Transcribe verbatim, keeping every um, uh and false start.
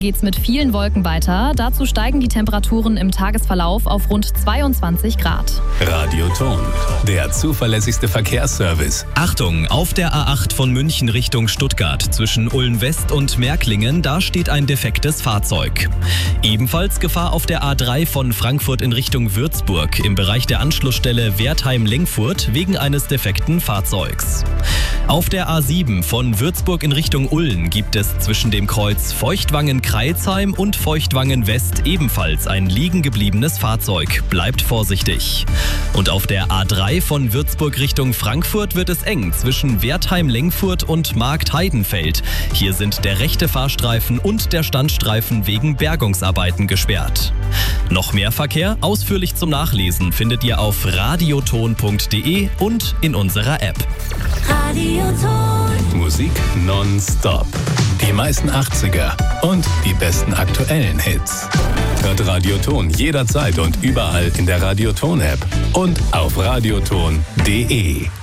Geht's mit vielen Wolken weiter. Dazu steigen die Temperaturen im Tagesverlauf auf rund zweiundzwanzig Grad. Radioton, der zuverlässigste Verkehrsservice. Achtung, auf der A acht von München Richtung Stuttgart zwischen Ulm West und Märklingen, da steht ein defektes Fahrzeug. Ebenfalls Gefahr auf der A drei von Frankfurt in Richtung Würzburg im Bereich der Anschlussstelle Wertheim-Lengfurt wegen eines defekten Fahrzeugs. Auf der A sieben von Würzburg in Richtung Ulm gibt es zwischen dem Kreuz Feuchtwangen-Kreilsheim und Feuchtwangen-West ebenfalls ein liegen gebliebenes Fahrzeug. Bleibt vorsichtig. Und auf der A drei von Würzburg Richtung Frankfurt wird es eng zwischen Wertheim-Lengfurt und Markt-Heidenfeld. Hier sind der rechte Fahrstreifen und der Standstreifen wegen Bergungsarbeiten gesperrt. Noch mehr Verkehr ausführlich zum Nachlesen findet ihr auf radioton punkt de und in unserer App. Radioton. Musik nonstop. Die meisten achtziger und die besten aktuellen Hits. Hört Radioton jederzeit und überall in der Radioton-App und auf radioton punkt de.